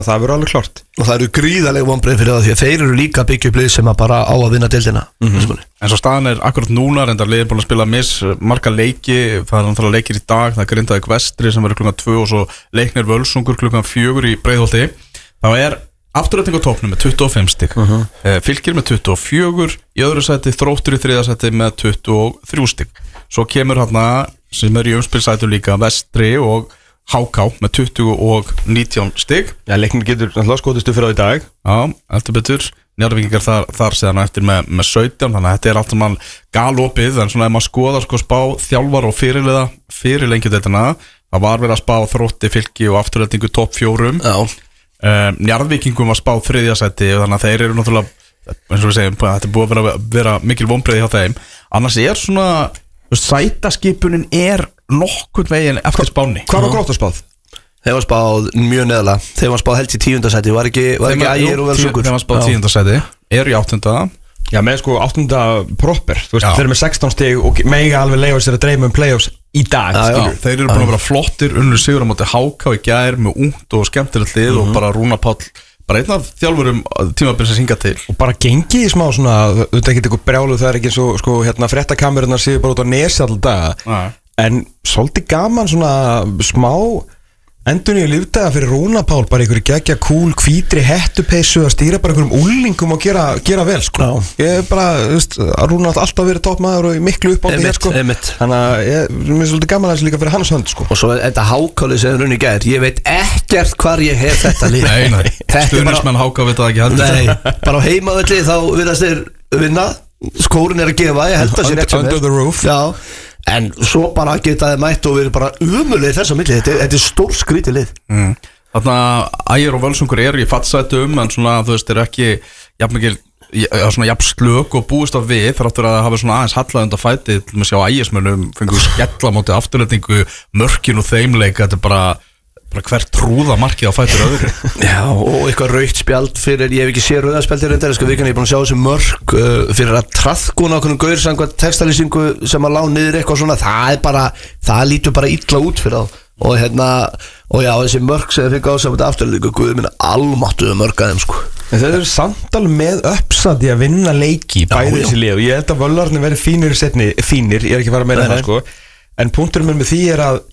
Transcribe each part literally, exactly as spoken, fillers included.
Það verður alveg klart. Og það eru gríðarlega vonbrigði fyrir það, því að þeir eru líka byggja upp lið sem að bara á að vinna deildina. Mm-hmm. En svo staðan er akkurat núna, reyndar liðin búin að spila mis marga leiki, það er náttúrulega leikir í dag, það er Grindavík Vestri sem verður klukkan tvö og svo Leiknir Völsungur klukkan fjögur í Breiðholti. Þá er Afturræting á toppnum með tuttugu og fimm stig, uh-huh. Fylkir með tuttugu og fjögur, í öðru sæti Þróttur í þriðja sæti með tuttugu og þrjú stig. Svo kemur hérna sem er í umspilsætu líka Vestri og H K með tuttugu og nítján stig. Já, Leiknir getur náttúrulega skotistu fyrir á í dag. Já, eftir betur. Njarðvíkingar þar, þar séðan eftir með, með sautján, þannig að þetta er allt saman galopið, en svona ef maður skoðar sko spá þjálfar og fyrirliða fyrir lengjudeildina, það var verið að spá Þrótti, Fylki og Afturrætingu topp fjórum. Já. Um, Njarðvíkingum var spá þriðja sæti, þannig að þeir eru náttúrulega, eins og við segjum, þetta er búið að vera, vera mikil vonbrigði hjá þeim. Annars er svona, sætaskipunin er nokkurn veginn eftir spáni. Hvað var Grótta spáð? Þeir var spáð mjög neðalega. Þeir var spáð held í tíundasæti. Var ekki, var ekki Ægir og Völsungur? Þeir var spáð tíundasæti, er í áttunda. Já, með sko áttunda proper. Þú veist, þeir eru með sextán stig og mega alveg leiður sér að dreyma um playoffs í dag. Já, já, þeir eru búin að vera flottir, unnur sigur á móti H K í gær með ungt og skemmtilegt lið mm-hmm. og bara Rúnar Páll, bara einn af þjálfurum tímabilið sem hinga til. Og bara gengið í smá svona, þetta er ekki eitthvað brjálu, það er ekki svo, sko, hérna fréttakamerunar séu bara út á nesi alltaf daga. Nei. En svolítið gaman svona smá endurnýju lífdaga fyrir Rúnar Pál, bara einhverju geggja kúl, hvítri hettupeysu að stýra bara einhverjum úlingum og gera, gera vel sko. Ég er bara, þú veist, Rúnar har alltaf verið toppmaður og miklu upp á því sko. Þannig að ég er svolítið gaman að þessu líka fyrir hans hönd sko. Og svo þetta hákálið sem er runni gær, ég veit ekkert hvar ég hef þetta lið. Nei, nei, stuðnismenn Háká veit það ekki heldur. Nei, bara á heimavelli þá virðast þeir vinna, skórin er að gefa, ég held að sé rétt sem Under the roof. Já. En svo bara geta þið mætt og verið bara umulegð þess að milli. Þetta, þetta er stór skrítið lið. Mm. Þannig að Ægir og Völsungur eru í fattsætum, en svona þú veist, eru ekki jafn mikil, svona jafn slök og búist af við, þráttur að það hafi svona aðeins hallað undan fæti, til að sjá Ægismönnum fengu skella móti Afturrætingu, mörkin og þeimleik, þetta er bara bara hvert trúða markið á fætur öðru. Já, og eitthvað rautt spjald fyrir, ég hef ekki séð rauðarspjaldir reyndar, sko, vikan ég er búin að sjá þessi mörk uh, fyrir að traðkuna okkur um gaur samkvæmt textalýsingu sem að lá niður eitthvað svona, það er bara, það lítur bara illa út fyrir þá. Og hérna, og já, þessi mörk sem þið fikk á samkvæmt Afturrætingu, guð minna almáttuðu mörk að þeim, sko. En þetta er samtal með uppsat í að vinna leiki bæði þessi lið, og ég held að völarnir verið fínir setni, fínir, ég er ekki að fara að meina það, sko. En punkturinn með því er að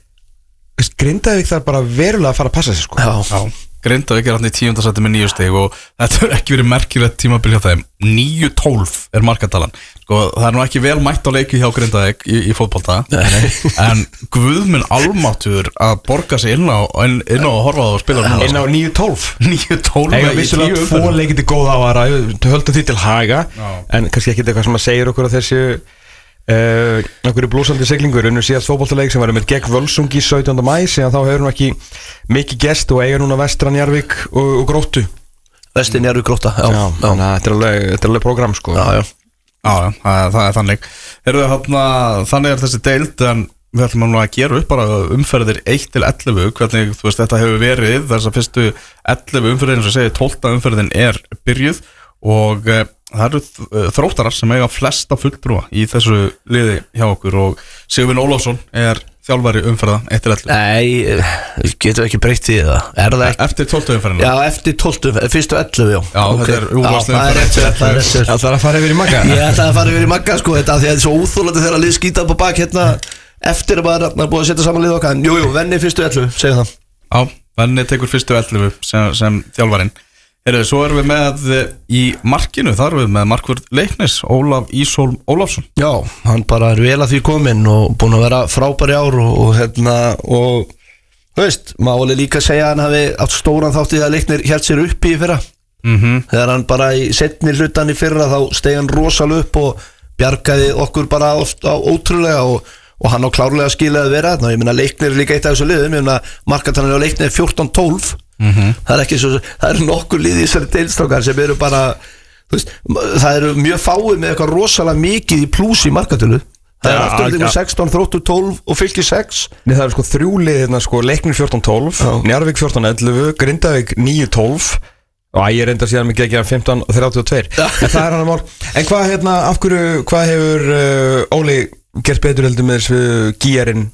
Grindavík þarf bara verulega að fara að passa sig sko. Já, já. Grindavík er hann í tíunda sæti með níu stig og þetta er ekki verið merkilegt tímabil hjá þeim. níu tólf er markatalan. Sko, það er nú ekki vel mætt á leiki hjá Grindavík í, í fótbolta. En guðminn almáttur að borga sig inn á, inn, inn á að horfa á og spila núna. Inn á níu tólf. níu tólf. Eða vissulega tvo leikindi góð á að ræðu, höldum því til haga, já. En kannski ekki eitthvað sem að segja okkur að þessu Uh, einhverju blúsandi siglingur unnur síðast fótboltaleik sem var með gegn Völsungi sautjánda maí, síðan þá hefur hún ekki mikið gest og eiga núna Vestra Njarðvík og, og Gróttu. Vestri Njarðvík Grótta, já, já. Þannig að þetta er alveg, þetta er alveg program sko. Já, já, já, já það, það er þannig. Heyrðu, hérna, þannig er þessi deild, en við ætlum að gera upp bara umferðir eitt til ellefu, hvernig þú veist þetta hefur verið, þess að fyrstu ellefu umferðin sem segir tólfta umferðin er byrjuð og uh, það eru Þróttarar sem eiga flesta fulltrúa í þessu liði hjá okkur og Sigurvin Ólafsson er þjálfari umferða eitt til ellefu. Nei, getur ekki breytt í það. Er það ekki? Eftir tólftu umferðina. Já, eftir tólftu, fyrstu ellefu, já. Já, okay. Þetta er úrvalslega umferða. Það er að fara yfir í Magga. Ég ætla að fara yfir í Magga sko, þetta því að þetta er svo úþólandi þegar að lið skýta upp á bak hérna eftir að maður er búið að setja saman lið okkar. Jú, jú, Venni fyrstu ellefu, segja það. Já, Venni tekur fyrstu ellefu sem, sem þjálfarinn. Heyrðu, svo erum við með í markinu, þar erum við með markvörð Leiknis, Ólaf Ísólm Ólafsson. Já, hann bara er vel að því kominn og búin að vera frábæri ár og, og hérna, og þú veist, máli líka segja að hann hafi átt stóran þátt í að Leiknir hélt sér upp í fyrra. Mm-hmm. Þegar hann bara í setni hlutan í fyrra þá steig hann rosalega upp og bjargaði okkur bara ofta ótrúlega og, og hann á klárlega skilaði vera þarna. Ég meina Leiknir er líka eitt af þessu liðum, ég meina markatalinn á Leiknir er fjórtán tólf. Mm-hmm. Það er ekki svo, það eru nokkur lið í þessari deilstrákar sem eru bara, þú veist, það eru mjög fáið með eitthvað rosalega mikið í plús í markatölu. Það er Afturrætingur með sextán, Þróttur tólf og Fylkir sex. Nei, það eru sko þrjú lið hérna sko, Leiknir fjórtán tólf, Njarðvík fjórtán ellefu, Grindavík níu tólf og Ægir reyndar síðan mikið ekki að fimmtán þrjátíu og tvö. En það er hann að mál. En hvað hérna, af hverju, hvað hefur uh, Óli gert betur heldur með þessu gíjarinn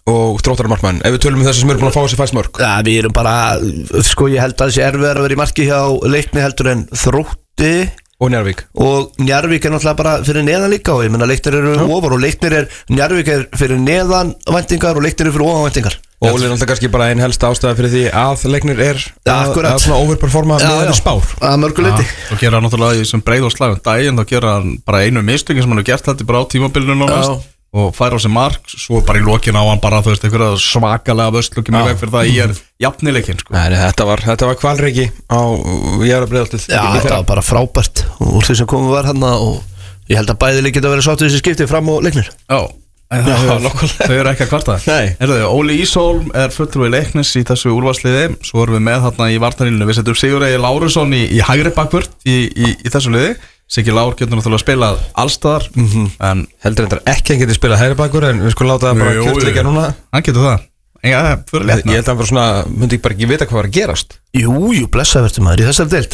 og Þróttarar markmann, ef við tölum um þessi sem eru búin að fá þessi fæst mörg? Já, við erum bara, sko ég held að þessi erfiðar að vera í marki hjá Leikni heldur en Þrótti Og Njarðvík Og Njarðvík er náttúrulega bara fyrir neðan líka og ég menna Leiknir eru ofar og Leiknir er, Njarðvík er fyrir neðan væntingar og Leiknir eru fyrir ofan væntingar Og Óli er náttúrulega kannski bara einn helsta ástæða fyrir því að Leiknir er ja, að, að svona overperforma með þeirri spár að mörguleiti og gera náttúrulega sem breið og slægum daginn þá gera hann bara einu mistökin sem hann hefur gert þetta bara á tímabilinu náttúrulega og færa á sig mark, svo bara í lokin á hann bara þú veist einhverja svakalega vöstlöki með veg fyrir það í er jafnileikin sko. Nei, þetta var, þetta var kvalreiki á Jæra-Breiðholtið. Já, þetta var bara frábært úr því sem komum var hann og ég held að bæði líkið að vera sátt við þessi skipti fram og Leiknir Já, en það er þau eru ekki að kvarta Erðu, Óli Ísólm er fulltrúi Leiknis í þessu úrvalsliði svo erum við með þarna í vartanilinu við setjum Sigurey Lárusson í, í hægri bakvörð í, í, í þessu liði Siggi Lár getur náttúrulega spilað allstaðar mm -hmm. en heldur þetta ekki hann getur spilað hægri bakur en við skulum láta það bara kjöldleika núna hann getur það ja, ég, ég held að hann var svona myndi ekki bara ekki vita hvað var að gerast jú, jú, blessavertum maður í þessari deild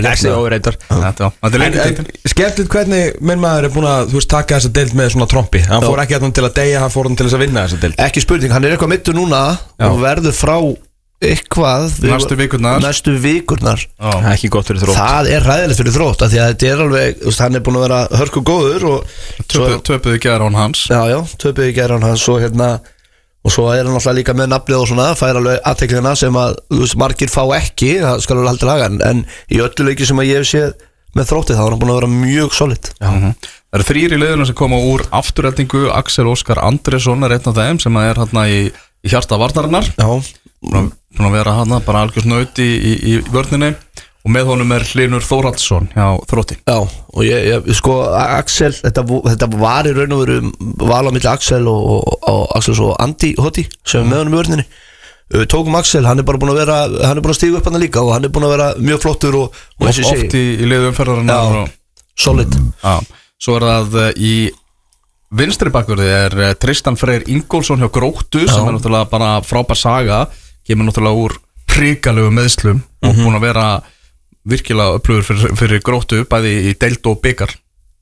skemmtilegt hvernig minn maður er búin að þú veist taka þessa deild með svona trompi hann fór ekki að til að deyja, hann fór hann til þess að vinna þessa deild ekki spurning, hann er eitthvað mittur núna Já. og verður frá eitthvað næstu vikurnar næstu vikurnar ekki gott fyrir Þrótt það er ræðilegt fyrir Þrótt af því að þetta er alveg hann er búin að vera hörku góður og töpuðu gerðan hans já já töpuðu gerðan hans og hérna og svo er hann alltaf líka með nafnið og svona fær alveg aðteklina sem að þú veist margir fá ekki það skal alveg halda laga en í öllu leiki sem að ég hef séð með Þrótti þá er hann búin að vera mjög solid það eru þrír í liðuna sem koma úr afturreldingu Axel Óskar Andrésson er einn af þeim sem er hérna í, í hjarta varnarinnar búin að vera hann bara algjör snaut í, í, í vörninni og með honum er Hlynur Þórhaldsson hjá Þrótti Já, og ég, ég sko Axel, þetta, þetta var í raun og veru val á milli Axel og, og, og Axel og Andi Hotti sem er með honum í vörninni við tókum Axel, hann er bara búin að vera hann er búin að stíga upp hann líka og hann er búin að vera mjög flottur og, og oft, oft í, í liðumferðarinnar og... solid Já, svo er það í vinstri bakverði er Tristan Freyr Ingólfsson hjá Gróttu Já. sem er náttúrulega bara frábær saga kemur náttúrulega úr hrikalegu meðslum mm -hmm. og búin að vera virkilega upplöfur fyrir, fyrir Gróttu bæði í deild og byggar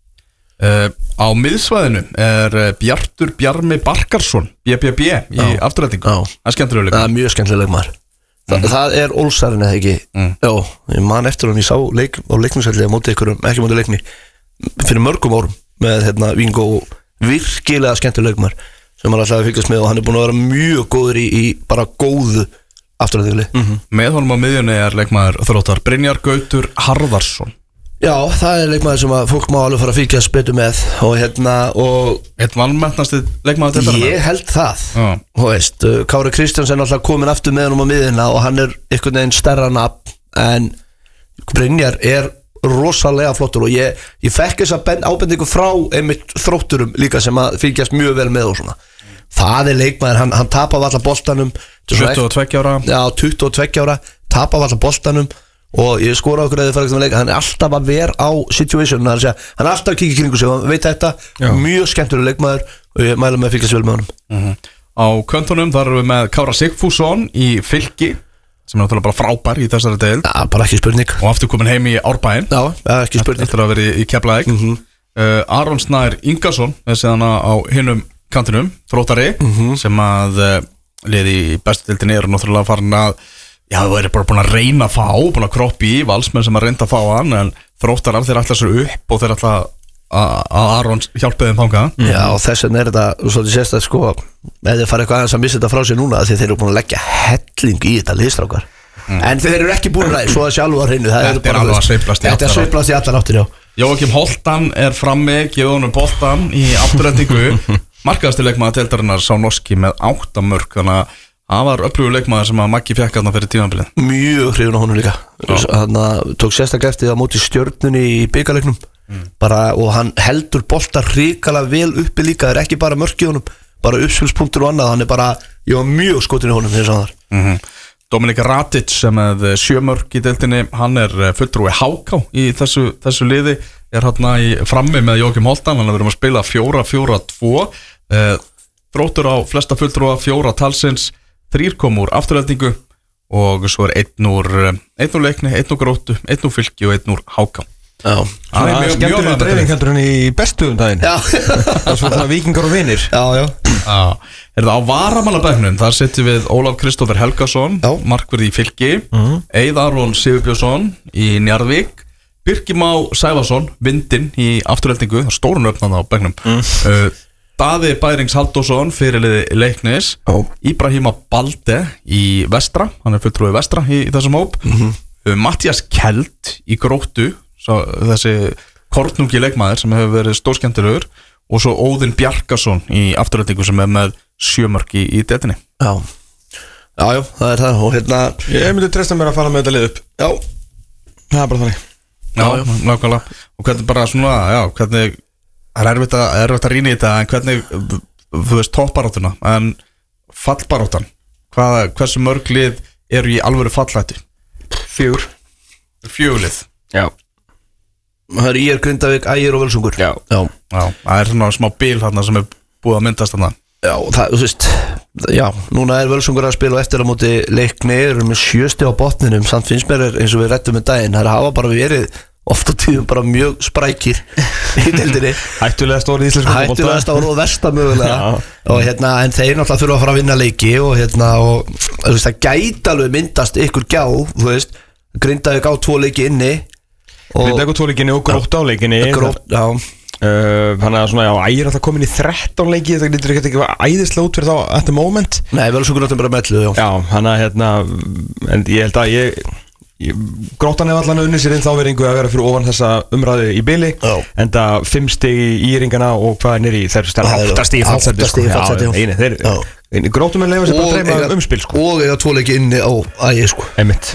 uh, á miðsvæðinu er Bjartur Bjarmi Barkarsson B B B í afturrætingu það er skemmtilegur það er mjög skemmtilegur maður Þa, mm. það er Olsarinn eða ekki mm. já, ég man eftir hann, ég sá leik á leiknisvelli á móti ykkur, ekki móti leikni fyrir mörgum árum með hérna Vingo virkilega skemmtilegur maður sem hann alltaf fylgjast með og hann er búin að vera mjög góður í, í bara góðu afturræðingu mm -hmm. með honum á miðjunni er leikmaður Þróttar Brynjar Gautur Harðarsson Já, það er leikmaður sem að fólk má alveg fara að fylgjast betur með og hérna og eitt vanmetnasti leikmaður til þetta ég held það og veist, Kári Kristjánsson er alltaf komin aftur með honum á miðjuna og hann er einhvern veginn stærra nafn en Brynjar er rosalega flottur og ég, ég fekk þess að ábendingu frá einmitt Þrótturum líka sem að fylgjast mjög vel með og svona það er leikmaður, hann, hann tapar allar boltanum tuttugu og tveggja ára já, tuttugu og tveggja ára, tapar allar boltanum og ég skora okkur að þið fara ekki að leika hann er alltaf að vera á situation hann er alltaf að kíkja kringu sig, hann veit þetta já. Mjög skemmtur leikmaður og ég mæla með að fylgjast vel með honum uh -huh. Á köntunum þar erum við með Kára Sigfússon í Fylki sem er náttúrulega bara frábær í þessari deild Já, bara ekki spurning og aftur komin heim í Árbæinn Já, ekki spurning eftir að vera í, í Keflavík uh -huh. uh, Aron Snær Ingarsson er síðan á hinum kantinum Þróttari uh -huh. sem að uh, liði í bestu deildinni er náttúrulega farin að já, það er bara búin að reyna að fá búin að kroppi í valsmenn sem að reynda að fá hann en Þróttarar þeir ætla sér upp og þeir ætla að Aron hjálpi þeim þangað mm. Já, og þess vegna er þetta svolítið sérstætt sko ef þeir fara eitthvað aðeins að missa þetta frá sér núna því þeir eru búin að leggja helling í þetta liðstrákar mm. en þeir eru ekki búin að svo að sjálfu að reynu þetta er alveg að sveiflast í þetta er sveiflast í allar áttir Jóakim Holtan er frammi gefið honum boltan í afturrætingu markaðasti leikmaður deildarinnar sá norski með átta mörk þannig að það var öflugur leikmaður sem að Maggi fekk þarna fyrir tímabilið mjög hrifun á honum líka hann tók sérstaklega eftir að móti Stjörnunni í bikarleiknum mm. bara, og hann heldur boltar hrikalega vel uppi líka það er ekki bara mörk í honum bara uppspilspunktur og annað hann er bara, ég var mjög skotin í honum þegar það var mm -hmm. Dominik Ratic sem er sjömörk í deildinni hann er fulltrúi H K í þessu, þessu liði er hérna í frammi með Jóakim Holtan hann er verið að spila fjóra fjóra tvo Þróttur á flesta fulltrúa fjóra talsins þrír kom úr afturrætingu og svo er einn úr einn úr leikni, einn úr Gróttu, einn úr Fylki og einn úr H K Já, það er skemmtilega dreifing heldur en í bestu um daginn. Já. Það er svona vikingar og vinir. Já, já. Já, er það á varamannabæknum, þar setjum við Ólaf Kristófer Helgason, markverði í Fylki, mm. Eið Aron Sigurbjörnsson í Njarðvík, Birkir Má Sævarsson, Vindinn í Afturheldingu, það er stórun öfnan á bæknum, mm. uh, Daði Bærings Halldórsson, fyrirliði Leiknis, oh. Íbrahima Balde í Vestra, hann er fulltrúi Vestra í, í þessum hóp, mm -hmm. uh, Mattias Kjeld í Gróttu, svo, þessi kornungi leikmaður sem hefur verið stórskemmtilegur, og svo Óðinn Bjarkason í Afturheldingu sem er með sjömörk í, í detinni. Já, já, já, það er það og hérna, ég myndi treysta mér að fara með þetta lið upp. Já, það er bara þannig. Já, já, nákvæmlega. Og hvernig bara svona, já, hvernig það er erfitt að, erfitt að rýna í þetta, en hvernig þú veist toppbaráttuna, en fallbaráttan, hvað, hversu mörg lið eru í alvöru fallættu? Fjögur. Fjögur lið. Já. Það er Í R Grindavík, Ægir og Völsungur. Já. Já, já, það er svona smá bíl þarna sem er búið að myndast þarna. Já, það, þú veist, já, núna er Völsungur að spila og eftir á móti Leikni, eru með sjösti á botninum, samt finnst mér eins og við rættum með daginn, það hafa bara verið oft á tíðum bara mjög sprækir í deildinni. Hættulega stóri íslensku fótbolta. Hættulega stóri og versta mögulega. Og hérna, en þeir náttúrulega þurfa að fara að vinna leiki og hérna, og þú veist, það gæti alveg myndast ykkur gjá, þú veist, Grindavík á tvo leiki inni. Grindavík á tvo leikinni og Grótt á leikinni. Grótt, já. Uh, þannig að svona, já, Ægir er alltaf komin í þrettán leiki, það getur ekki ekki æðislega út fyrir þá at the moment. Nei, Völsungur náttúrulega bara mellu, já. Já, þannig að hérna, en ég held að ég Gróttan hefur allan unnið sér inn þá veringu að vera fyrir ofan þessa umræðu í bili, en það fimm stig í íringana og hvað er nýri þeir stærra átta stig í fallseti. Gróttum er leifa sér bara að dreyma umspil sko. Og eða tvo leiki inni á Ægir sko. Einmitt.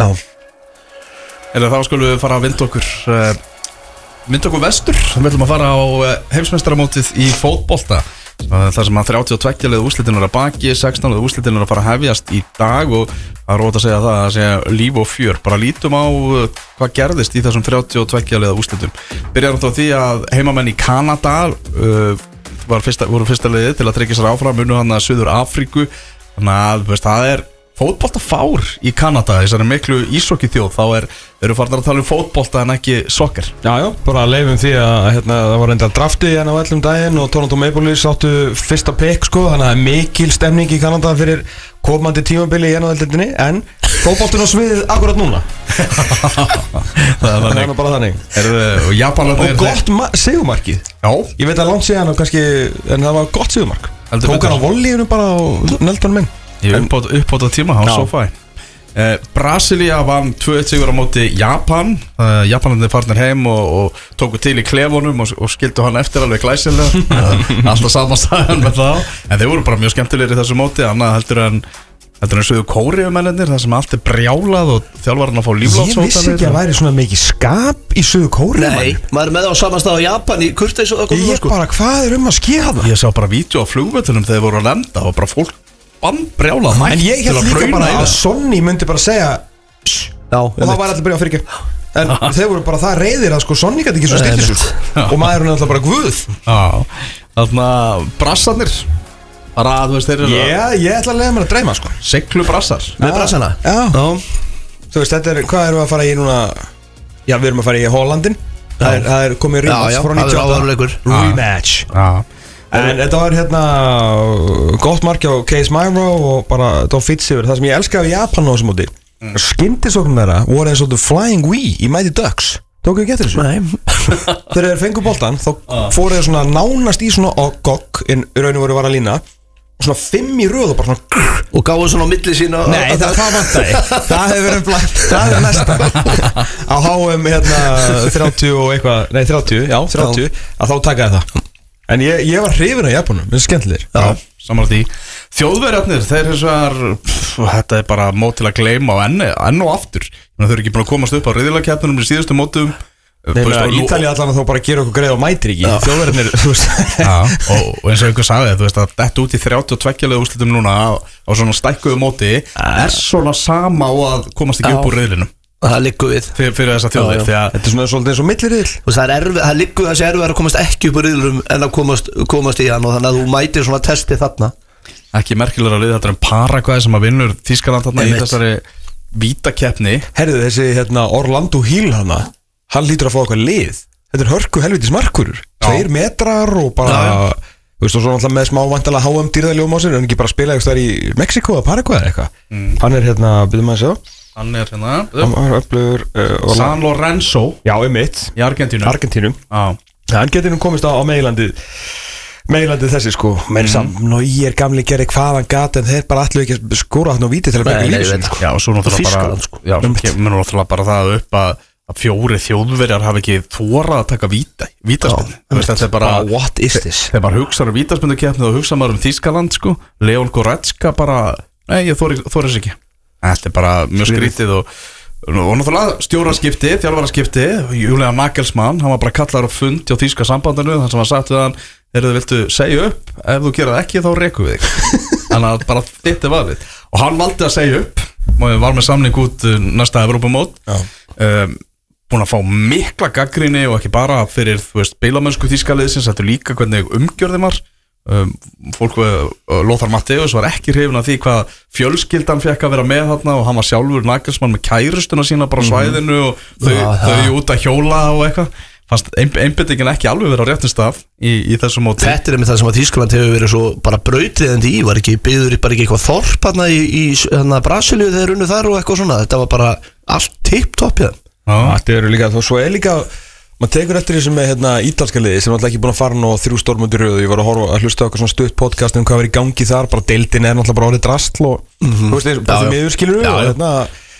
Eða þá skulum við fara að vinda okkur vinda okkur vestur, við ætlum að fara á heimsmeistaramótið í fótbolta. Það sem að þrjátíu og tvö liða úrslitin er að baki, sextán liða úrslitin er að fara að hefjast í dag og það er rót að segja það að segja líf og fjör. Bara lítum á hvað gerðist í þessum þrjátíu og tvö liða úrslitum. Byrjar náttúrulega því að heimamenn í Kanada uh, var fyrsta, voru fyrsta liðið til að tryggja sér áfram, unnu hann að Suður Afríku. Þannig að veist, það er fótboltafár í Kanada, þessari miklu ísokki þjóð, þá er, eru farnar að tala um fótbolta en ekki sokkar. Já, já, bara leifum því að hérna, það var enda drafti hérna á öllum daginn og Toronto Maple Leafs áttu fyrsta pick sko, þannig að það er mikil stemning í Kanada fyrir komandi tímabili í N H L-deildinni, en fótboltinn á sviðið akkurat núna. Það er bara þannig. Er, og Japanarnir og gott segumarkið. Já. Ég veit að langt síðan og kannski, en það var gott segumark. Tók hann á volleyinu bara og neldan minn. Ég uppbót, uppbót á tíma, hann svo fæ eh, Brasilia vann tvö eitt sigur á móti Japan eh, Japanandi farnir heim og, og tóku til í klefunum og, og skildu hann eftir alveg glæsilega alltaf samanstæðan með það, en þeir voru bara mjög skemmtilegir í þessu móti, annað heldur en heldur en Suður Kóreumennir, það sem allt er brjálað og þjálfarinn að fá líflátshótanir. Ég vissi ekki að væri svona mikið skap í Suður Kóreum. Nei, maður er með á samanstað á Japan í kurteis og ég sko. Bara, hvað er um að ske það? Ég sá bara vídeo á flugvöllunum þegar þeir voru að lenda og bara fólk brjálað mætt. En ég held líka bara að Sonny myndi bara segja já, og það var allir byrjað að fyrirgefa. En þeir voru bara það reiðir að sko Sonny gæti ekki svo stillt þessu og maður er alltaf bara guð. Þannig að brassarnir bara að þú veist þeir eru yeah, ég ætla að leiða mér að dreyma sko. Seglu brassar með brassana. Já. Þú veist þetta er, hvað erum við að fara í núna? Já, við erum að fara í Hollandin. Það er, það er komið rematch frá níutíu og átta. Rematch. Já. En þetta var hérna gott mark á Case Myro og bara þetta var fýtt sigur. Það sem ég elskaði í Japan á þessum móti, mm. skyndisóknum þeirra voru eins og The Flying Wii í Mighty Ducks. Tókuðu ekki eftir þessu? Nei. Þegar þeir fengu boltan þá ah. fóru þeir svona nánast í svona gogg en raun og voru var að lína og svona fimm í röð og bara svona og gáðu svona á milli sína. Nei, það, það vantæði. Það hefur verið blætt. Það hefur næsta á H M hérna þrjátíu og eitthvað, nei þrjátíu, já þrjátíu að þá takaði það. En ég, ég var hrifin á Japanum, það er skemmtilegir. Já, samanlega því. Þjóðverjarnir, þeir er svona, þetta er bara mót til að gleyma á enn, enn og aftur. Þau eru ekki búin að komast upp á riðlakeppnum í síðustu mótum. Nei, Ítalía allan að þá bara gera okkur greið og mætir ekki. Þjóðverjarnir, þú veist. Já, og, og eins og einhver sagði, þú veist að þetta út í þrjátíu og tvö liða úrslitum núna á, á svona stækkuðu móti er svona sama á að komast ekki upp úr riðlinum. Það liggur við fyrir, fyrir þessa þjóðir. Þetta er svona svolítið eins og milliriðil. Það er erfið, það liggur þessi erfið að komast ekki upp úr riðlum en að komast, komast í hann og þannig að þú mætir svona testi þarna. Ekki merkilega að liða þetta er um Paraguay sem að vinnur Þýskaland þarna í þessari vítakeppni. Herðu þessi hérna Orlando Hill hana, hann lítur að fá eitthvað lið. Þetta er hörku helvitis markurur, tveir metrar og bara, þú veist, og svo náttúrulega með smá vantalega H M dýrðaljóm á sér, en ekki bara spila eitthvað í Mexiko eða Paraguay eða eitthvað. Mm. Hann er hérna, byrjum maður að sjá. Hann er hérna, hann er öflugur uh, San Lorenzo. Já, einmitt. Í Argentínu. Argentínu. Já. Hann getur nú komist á, á meilandið. Meilandi þessi sko, menn samt Nói er gamli gerði hvað hann gat en þeir bara allir ekki að skóra hann á víti til að verka lífsum sko. Já, og svo náttúrulega bara sko. Já, mér náttúrulega bara það upp að, að fjóri þjóðverjar hafi ekki þórað að taka víta, vítaspinnu. Þetta er bara, what is this? Þegar maður hugsaður um vítaspinnu keppni þá hugsaður maður um Þýskaland sko, Leon Goretzka bara, nei ég þóri þess ekki. Þetta er bara mjög skrítið og og náttúrulega stjóraskipti, þjálfaraskipti Julian Nagelsmann, hann var bara kallaður á fund hjá Þýska sambandinu, þannig sem hann sagt við hann þegar þið viltu segja upp, ef þú gera það ekki þá rekum við þig þannig að bara þetta var við og hann valdi að segja upp og var með samning út næsta Evrópumót um, búin að fá mikla gagnrýni og ekki bara fyrir þú veist, beilamönsku þýskaliðsins, þetta líka hvernig umgjörðin var um, fólk uh, Lothar Matthäus var ekki hrifin af því hvað fjölskyldan fekk að vera með þarna og hann var sjálfur Nagelsmann með kærustuna sína bara á svæðinu og þau, ja, þau út að hjóla og eitthvað fannst einbyttingin ekki alveg verið á réttum stað í, í þessum móti. Þetta er með það sem að Þýskaland hefur verið svo bara brautryðandi í, var ekki byggður bara ekki eitthvað þorp hérna í, í hérna Brasilíu þegar unnu þar og eitthvað svona, þetta var bara allt tipptopp í það. Þetta eru líka, svo er líka maður tekur eftir því sem er hérna ítalska liði sem er alltaf ekki búin að fara nú þrjú stórmóti röðu, ég var að horfa að hlusta á eitthvað svona stutt podcast um hvað verið í gangi þar, bara deildin er náttúrulega bara orðið drasl og mm-hmm. þú veist, bara því miður skilur við og hérna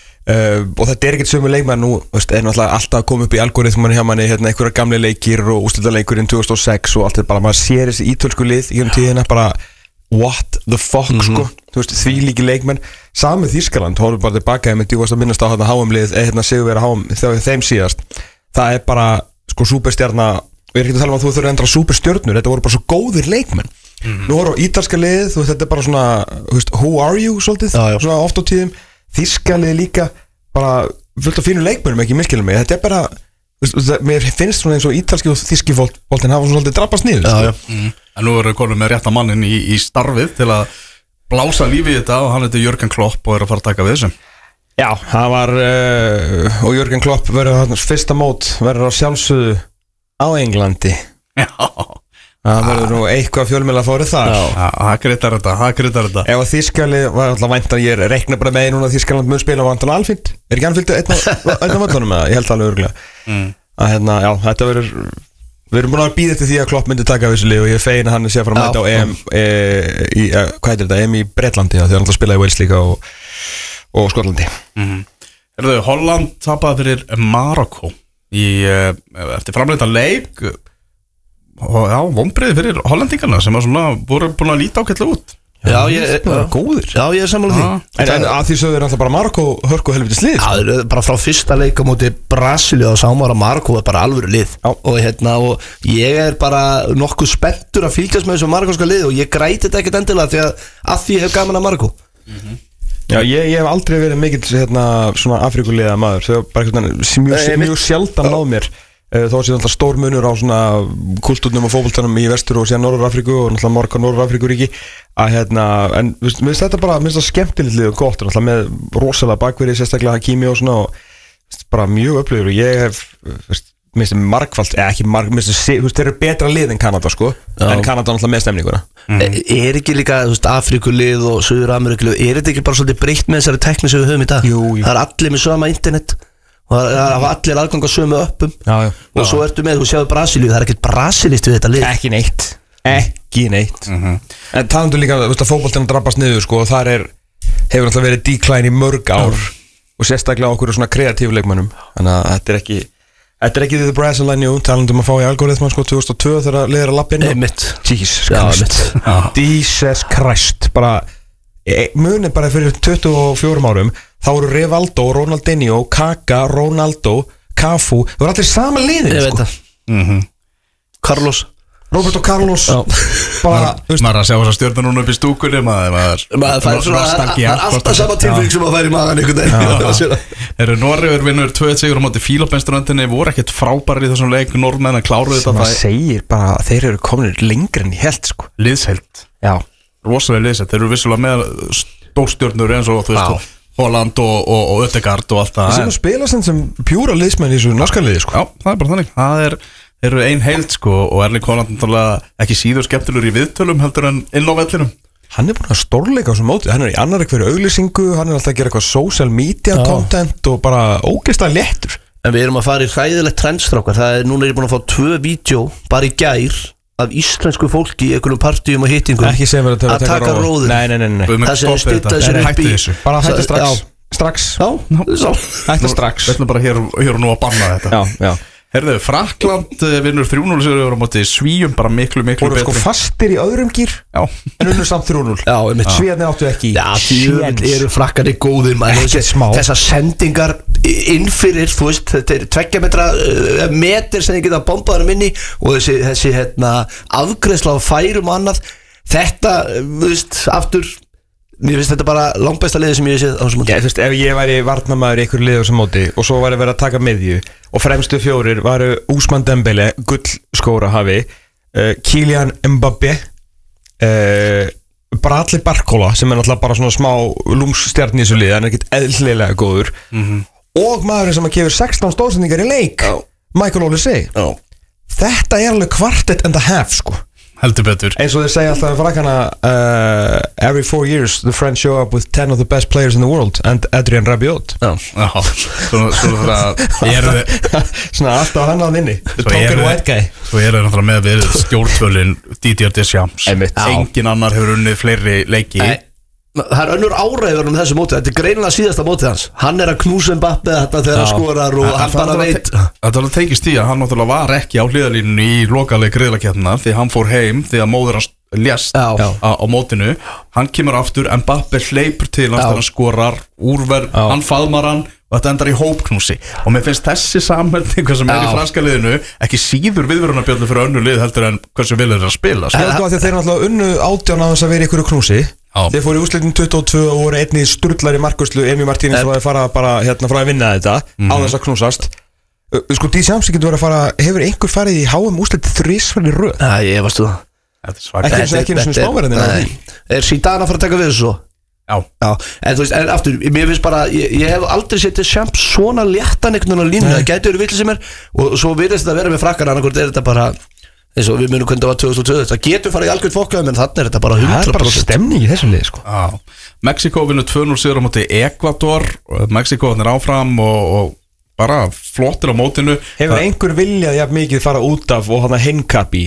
Uh, og þetta er ekkert sömu leikmenn nú veist, er náttúrulega alltaf að koma upp í algoritmann hjá manni hérna einhverja gamli leikir og úrslitaleikurinn tvö þúsund og sex og allt þetta bara maður sér þessi ítölsku lið í um tíðina bara what the fuck mm-hmm. sko þú veist því líki leikmenn sami Þýskaland hórum bara tilbaka ég myndi að minnast á hérna H M lið hérna Sigurvera H M þegar þeim síðast það er bara sko súperstjarna og ég er ekki að tala um að þú þurfir að endra súperstjörnur þetta voru bara svo góðir leikmenn mm-hmm. nú voru ítalska lið þú veist þetta er bara svona veist, who are you svolítið já, já. Svona oft á tíðum Þýskalið líka bara fullt af fínu leikmönnum ekki miskilum mig þetta er bara það, mér finnst svona eins og ítalski og þýski boltinn hafa svona svolítið drabbast niður já, já. Mm. En nú erum við konum með rétta mannin í, í starfið til að blása lífið í þetta og hann heitir Jürgen Klopp og er að fara að taka við þessum Já, það var uh, og Jürgen Klopp verður hans fyrsta mót verður á sjálfsögðu á Englandi Já Það verður nú eitthvað fjölmiðla að fórið þar Já, það kryddar þetta, það kryddar þetta Ef að Þýskalið var alltaf vænt að ég reikna bara með núna að Þýskaland mun spila var alltaf alfínt Er ekki alfínt einn af völlunum eða? Ég held alveg örgulega mm. að hérna, já, þetta verður Við erum búin að býða eftir því að Klopp myndi taka þessu lið og ég er fegin að hann sé að fara að mæta á E M e, í, e, hvað heitir þetta, E M í Bretlandi þegar hann alltaf spilaði í Wales líka og, og Skotlandi mm. Erðu, Holland tapaði fyrir Marokko í, eftir framleita leik og já, vonbreiði fyrir hollendingarna sem að svona voru búin að líta ágætlega út Já, ég er bara góður Já, ég er sammála því En, en að því sögðu er alltaf bara Marokko hörku helviti slið Já, sko? Bara frá fyrsta leika móti Brasilíu og sámára Marokko er bara alvöru lið Já. Og hérna, og ég er bara nokkuð spenntur að fylgjast með þessu marokkanska lið og ég græti þetta ekkert endilega því að að því ég hef gaman að Marokko mm-hmm. Já, ég, ég hef aldrei verið mikill hérna svona Afríkuliða maður þau bara eitthvað mjög, mjög sjaldan náð mér Þó sé alltaf stór munur á svona kultúrnum og fótboltanum í vestur og síðan Norður-Afríku og náttúrulega Marokko Norður-Afríkuríki að hérna, en mér finnst þetta bara, mér finnst það skemmtilegt lið og gott og náttúrulega með rosalega bakverði, sérstaklega Hakimi og svona og bara mjög upplifur og ég hef, veist, mér finnst það margfald, eða ekki marg, mér finnst það, þú veist, þeir eru betra lið en Kanada sko, Já. En Kanada náttúrulega með stemninguna. Mm. Er ekki líka, þú veist, Afríkulið og Suður-Ameríkulið, er þetta ekki bara svolítið breytt með þessari tækni sem við höfum í dag? Jú, jú. Það er allir með sama internet og það hafa allir aðgang að sömu uppum já, já. Og svo ertu með, þú séu Brasilíu það er ekkert brasilist við þetta lið ekki neitt, ekki neitt mm-hmm. En talandu líka, þú veist að fótboltinn drabbast niður sko, og þar er, hefur alltaf verið decline í mörg ár já. Og sérstaklega okkur svona kreatív leikmönnum þannig að þetta er ekki þetta er ekki the Brazil line, jú, talandum að fá í algoritman sko tvö þúsund og tvö þegar liður að lappin Jesus Christ Jesus Christ bara munið bara fyrir tuttugu og fjórum árum þá eru Rivaldo, Ronaldinho, Kaka, Ronaldo, Cafu það voru allir saman liðin sko. mm-hmm. Carlos Roberto Carlos bara, maður að sjá þess að stjórna núna upp í stúkunni maður fær svona alltaf sama tilfeng sem að færi maður einhvern veginn Norriður vinnur tvö eitt sigur á móti Fílabeinsturöndinni voru ekkert frábæri í þessum leik norðmenn að kláru þetta sem að segir bara að þeir eru komin lengri en ég held sko liðsheld já rosalega liðsett, þeir eru vissulega með stórstjörnur eins og þú veist, Holland og, og, og Ødegard og allt það sem að spila sem, sem pjúra liðsmenn í þessu norska liði sko. Já, það er bara þannig Það er, eru ein heild sko og Erling Haaland ekki síður skemmtilegur í viðtölum heldur en inn á vellinum Hann er búin að stórleika á þessum móti Hann er í annarri hverju auglýsingu Hann er alltaf að gera eitthvað social media Já. content og bara ógeðslega léttur En við erum að fara í hræðilegt trendstrákar Það er núna er ég búin að fá tvö vídeo bara í gær af íslensku fólki í einhverjum partíum og hittingum Ekki sem verður að taka róðin Nei, nei, nei, nei. Það sem stilla þessu upp í Bara hætta strax Strax Hætta strax Við ætlum bara hér, hér og nú að banna þetta Já, já Herðu, Frakkland vinnur þrjú núll sigur á móti Svíum bara miklu, miklu betri Voru sko fastir í öðrum gýr Já En unnur samt þrjú núll Já, einmitt Svíarnir áttu ekki Já, því eru frakkari góðir Ekkert smá Þessar sendingar innfyrir, þú veist Þetta er tveggja metra uh, meter sem þið geta bombaðum inni Og þessi, þessi hérna, afgreiðsla á færum og annað Þetta, þú veist, aftur Mér finnst þetta bara langbæsta liði sem ég sé á þessum móti Já, þú veist, ef ég væri varnarmaður í einhverju liði á þessum móti Og svo væri verið að taka miðju Og fremstu fjórir varu Ousmane Dembele Gullskóra hafi uh, Kylian Mbappé uh, Bradley Barcola Sem er náttúrulega bara svona smá lúmsstjarn í þessu liði Hann er ekkert eðlilega góður mm-hmm. Og maðurinn sem að gefur sextán stóðsendingar í leik oh. Michael Olise oh. Þetta er alveg kvartett and a half sko Heldur betur Eins og þeir segja alltaf um frakkana uh, Every four years the French show up with ten of the best players in the world And Adrien Rabiot Já, já Svona það Svona alltaf hann á hann inni The token white guy Svo er það náttúrulega með við stjórnvölin Didier Deschamps Engin annar hefur unnið fleiri leiki Nei. Það er önnur áræður um þessu móti Þetta er greinilega síðasta mótið hans Hann er að knúsa Mbappé þetta þegar hann skorar Og hann bara veit Þetta var tengist í að hann náttúrulega var ekki á hliðalínunni Í lokaleg riðlakeppna Því hann fór heim Því að móður hans lést á, á mótinu Hann kemur aftur Mbappé hleypur til hans þegar hann skorar Úrverð, hann faðmar hann Og þetta endar í hópknúsi Og mér finnst þessi samhældning Hvað sem er í franska liðinu Ekki síður viðvörunarbjörnu fyrir önnu lið Heldur en hversu vil þeir að spila Þeir náttúrulega unnu átján á þess að vera í ykkur knúsi Já. Þeir fóru í úrslitin tuttugu og tvö og voru einnig sturlari markvörslu Emi Martínez var að fara bara hérna frá að vinna þetta mm. á þess að knúsast uh, Sko Deschamps getur verið að fara Hefur einhver farið í H M úrslit þrisvar í röð? Nei, ég varstu það Ekki eins og ekki eins og smáverðin Er Zidane að fara að taka við þessu svo? Já. Já En þú veist, en aftur, mér finnst bara Ég, ég hef aldrei sett Deschamps svona léttan einhvern veginn á línu Það gæti verið vill sem er Og svo virðist þetta að vera með frakkar Annarkvort er þetta bara eins og við munum hvernig það var tvö þúsund og tvö Það getur farið í algjörð fokkaðum en þannig er þetta bara hundra prósent Það er bara stemning í þessum lið sko. Mexiko vinnur tvö núll sigur á móti Ekvador Mexiko er áfram og, og bara flottir á mótinu Hefur það... einhver viljað jafn mikið fara út af og hann að henkapi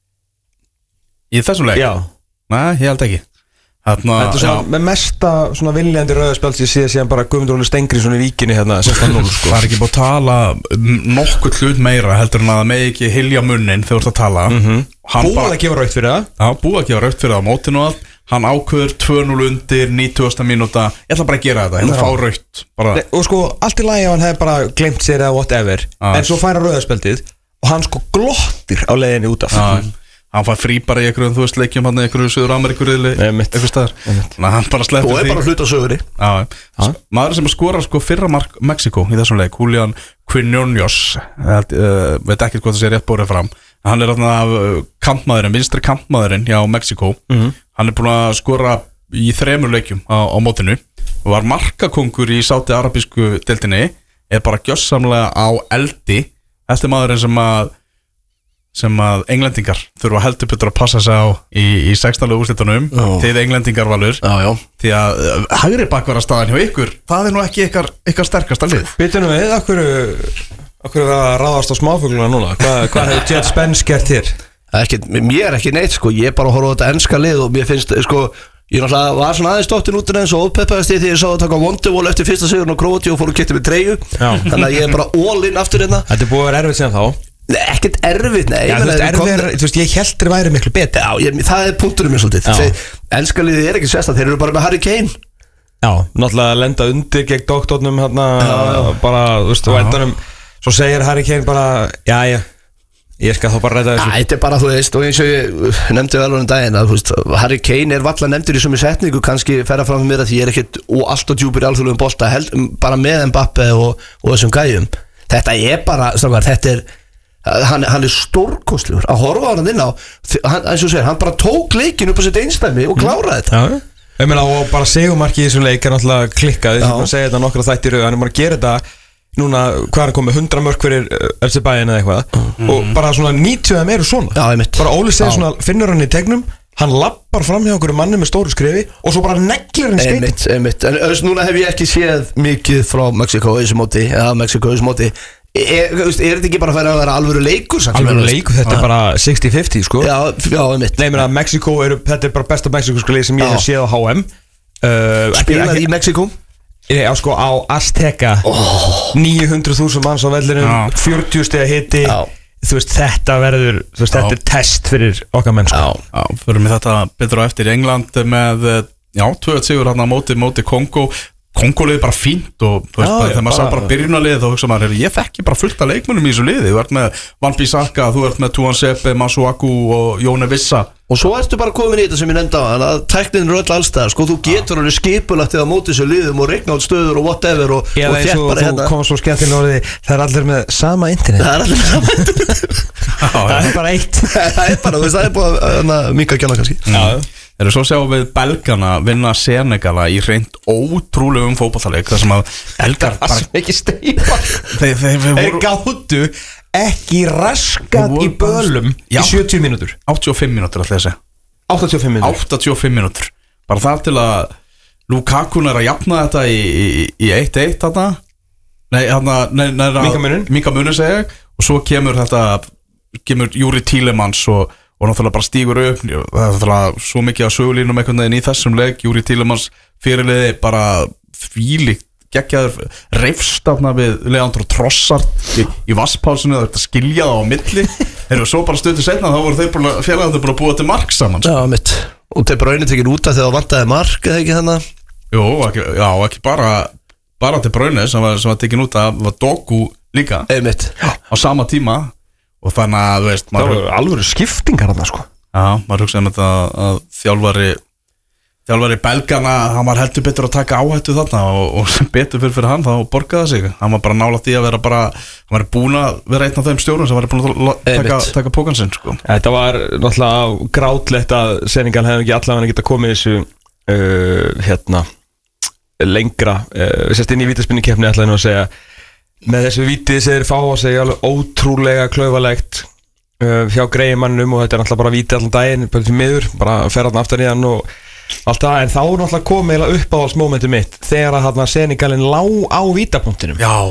Í þessum leik? Já Nei, ég held ekki Þarna, Þetta er svona með mesta svona viljandi rauðarspjalds ég sé síðan bara Guðmundur Óli Stengriðsson í víkinni hérna sextán núll sko. Það er ekki búið að tala nokkuð hlut meira heldur en að það með ekki hilja munnin þegar þú ert að tala mm-hmm. Búið að gefa rautt fyrir það Já, búið að gefa rautt fyrir það á mótinu og allt Hann ákveður tvö núll undir nítugasta mínúta Ég ætla bara að gera þetta, ég ætla að fá rautt bara. Og sko, allt í lagi ef hann hefði bara glemt sér eða whatever ah. En svo færa rauðarspjaldið og hann sko glottir á leiðinni út af ah. Hann fær frí bara í einhverjum, þú veist, leikjum hann í einhverju Suður Ameríkuriðli, einhver staðar Þannig að hann bara sleppur því Og er bara hlut á söguri Já, maður sem skorar sko fyrra mark Mexiko í þessum leik, Julián Quinones uh, Veit ekki hvað það sé rétt bórið fram Hann er þarna kampmaðurinn, vinstri kampmaðurinn hjá Mexiko mm-hmm. Hann er búin að skora í þremur leikjum á, á mótinu Og var markakongur í sáti-arabísku deildinni Er bara gjössamlega á eldi Þetta er maðurinn sem að sem að englendingar þurfa heldur betur að passa sig á í, í sextánlega úrslitunum oh. Til englendingar valur oh, því að uh, hægri bakvara staðan hjá ykkur það er nú ekki ykkar, ykkar sterkasta lið Býtum við, okkur okkur að ráðast á smáfugluna núna hvað hva hefur Jet Spence gert hér? Ekki, mér er ekki neitt sko, ég bara horfa á þetta enska lið og mér finnst sko ég náttúrulega var svona aðeins dóttin út en svo ópeppaðist ég því ég sá að taka Wonderwall eftir fyrsta sigurinn á Króatíu og fór og keypti með treyju þannig að ég er bara all in aftur hérna Þetta er búið að vera erfitt síðan þá Ekkert erfitt, nei Já, þú veist, erfið er, þú veist, ég held þeir væri miklu betur Já, ég, það er punkturinn mér svolítið Enska liðið er ekki sérstætt, þeir eru bara með Harry Kane Já, náttúrulega lenda undir gegn doktornum hérna, bara, þú veist, og endanum svo segir Harry Kane bara já, já, ég skal þá bara ræta þessu Já, þetta er bara, þú veist, og eins og ég nefndi vel á um daginn að, þú veist, Harry Kane er valla nefndur í sömu setningu, kannski ferða fram með mér að því ég er ekkert og allt og djúpir í alþjóðlegum bolta, held, bara með Mbappé og, og þessum gæjum Þetta er bara, strákar, þetta er Hann, hann er stórkostlegur að horfa á hann inn á hann, eins og segir, hann bara tók leikinu upp á sitt einstæmi og kláraði þetta Já. Ég meina og bara segumarki í þessum leik er náttúrulega klikkað, þess að segja þetta nokkra þættir hann er bara að gera þetta núna, hvað er komið, hundra mörk fyrir F C Bayern eða eitthvað mm. og bara svona níutíu eða meira svona Já, ég mitt bara Óli segir svona, finnur hann í tegnum hann lappar fram hjá okkur manni með stóru skrifi og svo bara neglir hann í skeitin Einmitt, einmitt, en öðvist núna hef ég ekki séð mikið frá Mexiko í þessu móti eða Mexiko í þessu móti Er, er þetta ekki bara að færa að vera alvöru leikur? Alvöru leikur, þetta er bara sixty fifty sko Já, já, einmitt Nei, mér að Mexiko, eru, þetta er bara besta Mexiko sko sem ég hef séð á H M uh, Spilaði í Mexiko? Já, sko á Azteca oh. níu hundruð þúsund manns á vellinum ah. fjörutíu stiga hiti ah. Þú veist, þetta verður, þú veist, ah. þetta er test fyrir okkar menn sko Já, ah. fyrir mig þetta betur á eftir í England með, já, tvö eitt sigur hann á móti, móti Kongo Kongo-liði bara fínt og þú veist, já, þegar maður sá bara byrjunarliði þá hugsa maður, ég þekki bara fullt af leikmönnum í þessu liði, þú ert með Van Bissaka, þú ert með Tuan Sepe, Masuaku og Jóne Vissa og svo ertu bara komin í þetta sem ég nefndi á hann að tæknin er öll allstæðar, sko, þú getur hann skipulagt eða móti þessu liðum og regna át stöður og whatever og, og þétt bara hérna þú komast svo skemmtilega orðið, það er allir með sama internet það er allir með sama internet það er bara eitt það er bara, þú veist, það er búin að minka kjána kannski já Þegar svo sjáum við belgana vinna Senegala í reynd ótrúlegum fótballtaleik þar sem að belgar bara það sem ekki steipa þeir, þeir, þeir, þeir gáttu ekki raskat í bölum já, í sjötíu mínútur áttatíu og fimm mínútur alltaf þessi áttatíu og fimm mínútur áttatíu og fimm mínútur bara þar til að Lukaku er að jafna þetta í, í, í eitt eitt þarna nei, þarna minkamunin minkamunin segja og svo kemur þetta kemur Júri Tílemans og og náttúrulega bara stígur upp það er náttúrulega svo mikið að sögulínum einhvern veginn í þessum leik Júri Tílemans fyrirliði bara fílíkt geggjaður reifstafna við Leandro Trossard í, í vasspásinu þetta skilja það á milli þeir eru svo bara stötu setna þá voru þeir félagandi búin að búa til mark saman Já, mitt og þeir bara raunin tekið út af þegar það vantaði mark eða ekki þannig Jú, ekki, já, ekki bara bara til Bruyne sem var, sem var tekið út af var Doku líka Einmitt á sama tíma og þannig að, þú veist, það var alveg skiptingar þarna, sko já, maður hugsaði með þetta að þjálfari þjálfari belgana, hann var heldur betur að taka áhættu þarna og, og sem betur fyrir fyrir hann, þá borgaði sig hann var bara nálægt í að vera bara hann var búin að vera einn af þeim stjórnum sem var búin að taka, taka pókan sinn, sko Þetta var náttúrulega grátlegt að Senegal hefði ekki allavega geta komið þessu uh, hérna lengra, uh, sérst inn í vítaspyrnukeppni ætlaði nú að segja með þessu vítið sem þeir fá að segja alveg ótrúlega klaufalegt uh, hjá greiðmannum og þetta er náttúrulega bara vítið allan daginn bara til miður, bara fer hann aftan í hann og allt það, en þá er náttúrulega komið uppáhaldsmomentum mitt þegar að Senegalinn lá á vítapunktinum Já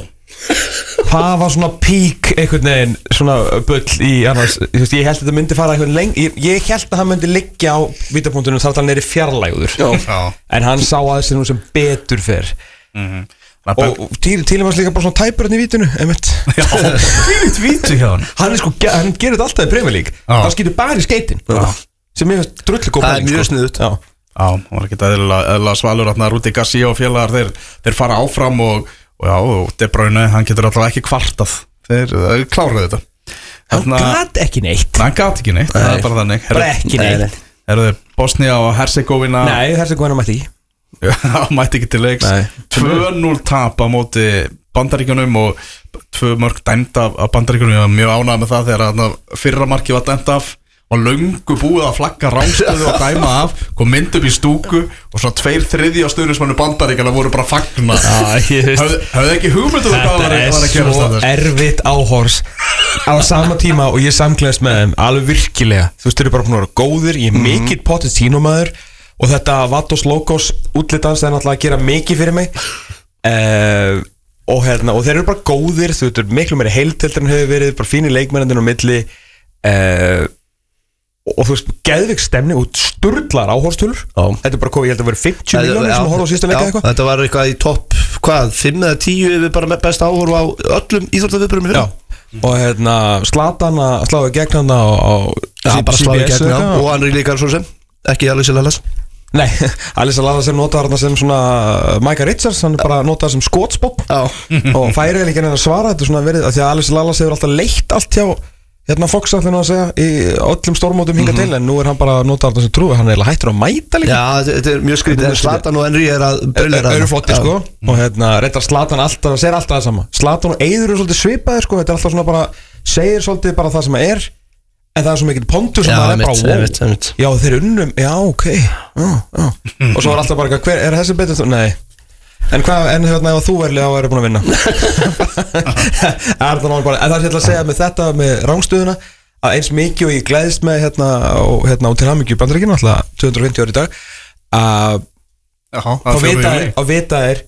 það var svona pík einhvern veginn svona bull í annars, ég held að þetta myndi fara einhvern leng ég, ég held að hann myndi liggja á vítapunktinum þar að hann er í fjarlægur en hann sá að þessi nú sem betur fer mhm og Tílemans líka bara svona tæpur hann í vítinu einmitt já, fínt vítu hjá hann hann er sko, hann gerir þetta alltaf í Premier League hann skýtur bara í skeitin sem ég veist drullu góð það er mjög sniðut já, hann var ekki eðla svalur að Rúti Garcia og félagar þeir, þeir fara áfram og, og já, og De Bruyne, hann getur alltaf ekki kvartað þeir, þeir kláruðu þetta hann gat ekki neitt hann gat ekki neitt, það er bara þannig bara ekki neitt eru þið Bosnia og Herzegovina nei, Herzegovina mætti ekki Já, mætti ekki til leiks tvö núll tap á móti Bandaríkjunum og tvö mörg dæmt af Bandaríkjunum, ég var mjög ánægð með það þegar fyrra marki var dæmt af og löngu búið að flagga ránstöðu og dæma af, kom mynd upp í stúku og svona tveir þriðja stuðnismennu Bandaríkjana voru bara fagna hafðu ekki hugmyndu um hvað var að gerast þetta þetta er svo erfitt áhors á sama tíma og ég samklæðist með þeim alveg virkilega, þú veist, þeir eru bara búin að vera góðir ég er mm. mikill Pochettino-maður og þetta Vatos Logos útlitans er náttúrulega að gera mikið fyrir mig uh, og, hérna, og þeir eru bara góðir þú veit, miklu meiri heiltildur en hefur verið bara fínir leikmennandinn á milli uh, og þú veist, geðvik stemni og sturlar áhorstölur þetta er bara hvað, ég held að vera fimmtíu miljónir sem horfa á sísta leika eitthvað þetta var eitthvað í topp, hvað, fimm eða tíu yfir bara með besta áhorfa á öllum íþróttaviðburðum já, og hérna Zlatan að sláðu gegn hann á, á já, bara sláðu gegn hann og hann er líka svo sem ekki alveg sér aðlas Nei, Alisa Lala sem notaði hann sem svona Micah Richards, hann bara notaði sem skotspott og færið ekki henni að svara þetta er svona verið, að því að Alisa Lala hefur alltaf leitt allt hjá hérna Fox allinu að segja í öllum stórmótum hinga til en nú er hann bara notaði þetta sem trúi, hann er hættur að mæta líka Já, þetta er mjög skrítið, Zlatan og Henry er að bölja það flotti sko og hérna reyndar Zlatan alltaf, það segir alltaf það sama Zlatan og Eiður eru svolítið svipaðir sko, þetta er alltaf svona bara segir svolítið bara það sem er En það er svo mikil pontur sem Já, það er bara einmitt, wow. einmitt, einmitt. Já, þeir unnum, já, ok já, já. Og svo er alltaf bara, hver, er þessi betur þú? Nei. En hvað, en hérna, ef þú verðli á að vera búin að vinna er það bara, en það er hérna að segja með þetta með rángstöðuna, að eins mikið og ég gleðist með hérna, og, hérna á til hamingju Bandaríkinu, alltaf tvö hundruð og fimmtíu ári í dag að þá vita er, að vita er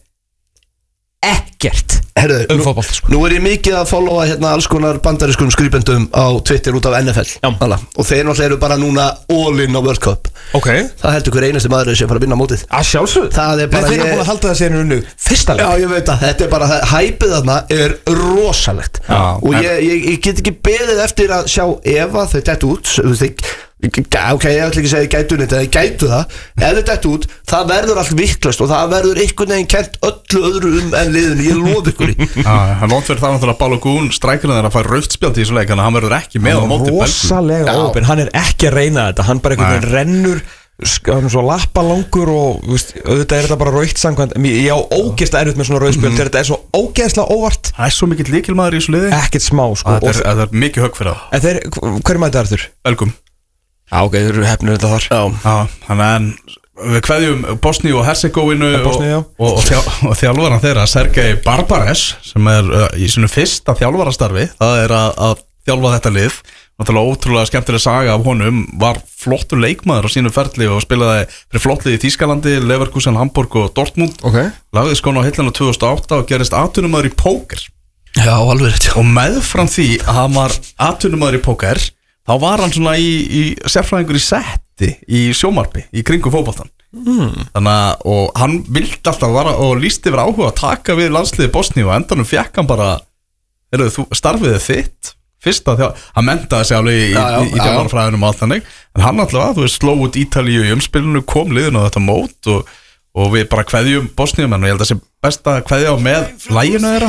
ekkert Herðu, um nú, fótbolta sko. nú er ég mikið að followa hérna alls konar bandarískum skrifendum á Twitter út af N F L Alla. Og þeir náttúrulega eru bara núna all in á World Cup Ok Það heldur hver einasti maður sem fara að vinna á mótið Að sjálfsögðu Það er Nei, bara þeir eru búin að halda það sér unnu Fyrsta leik Já, ég veit að þetta er bara, hæpið þarna er rosalegt Já, Og ég, ég, ég get ekki beðið eftir að sjá ef að þau dættu út Þú veist ekki Ok, ég ætla ekki að segja gætu neitt en gætu það, ef þau dættu út það verður allt vitlaust og það verður einhvern veginn kent öllu öðru um en liðinu ég lof ykkur í Það er nótt fyrir það náttúrulega Balogun strækjurinn þeirra að fara rautt spjald í þessu leik þannig að hann verður ekki með á móti Belgum Rosalega ópen, hann er ekki að reyna þetta hann bara einhvern veginn rennur hann er svo lappalangur og veist, auðvitað er þetta bara rautt samkvæmt ég á ógeðslega erfitt með svona rauðspjöld mm. þetta er svo ógeðslega óvart Það er svo mikill lykilmaður í þessu liði ekkert smá sko Það er, er, er mikið högg fyrir það En þeir, hverju mæti það þurr? Belgum Já, ok, þeir eru hefnir þetta þar Já, þannig að við kveðjum Bosníu og Herzegovinu Bosníu, og, og, og, þjá, og þjálfaran þeirra Sergei Barbares sem er uh, í svona fyrsta þjálfarastarfi það er að, að þjálfa þetta lið náttúrulega ótrúlega skemmtileg saga af honum var flottur leikmaður á sínu ferli og spilaði fyrir flottlið í Þýskalandi Leverkusen, Hamburg og Dortmund okay. lagði skóna á hillinu tvö þúsund og átta og gerist atvinnumaður í póker Já, alveg rétt og meðfram því að hann var atvinnumaður í póker þá var hann svona í, í sérfræðingur í setti í sjómarpi í kringum fótboltan mm. þannig að og hann vildi alltaf vara og lísti yfir áhuga að taka við landsliði Bosníu og endanum fekk hann bara heyrðu, þú starfiði þitt fyrsta þjá, hann mentaði sig alveg í, já, já, í, í þjálfarafræðinum og allt þannig en hann alltaf þú veist sló út Ítalíu í umspilinu kom liðinu á þetta mót og, og við bara kveðjum Bosníumenn og ég held að það sé best að kveðja á með læginu þeirra